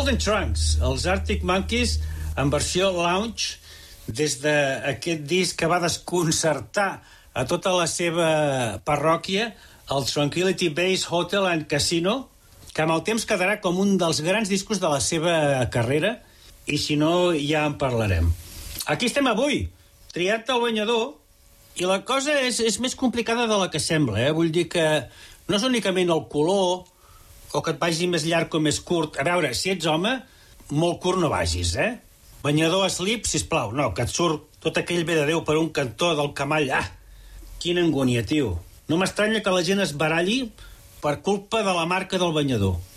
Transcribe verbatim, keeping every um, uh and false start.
Golden Trunks, els Arctic Monkeys en versió lounge, des d'aquest disc que va desconcertar a tota la seva parròquia, el Tranquility Base Hotel and Casino, que amb el temps quedarà com un dels grans discos de la seva carrera, i si no, ja en parlarem. Aquí estem avui, triat el guanyador, i la cosa és, és més complicada de la que sembla, eh? Vull dir que no és únicament el color, o que et vagi més llarg o més curt. A veure, si ets home, molt curt no vagis, eh? Banyador slip, sisplau, no, que et surt tot aquell bé de Déu per un cantó del camall. Ah, quina angúnia, tio. No m'estranya que la gent es baralli per culpa de la marca del banyador.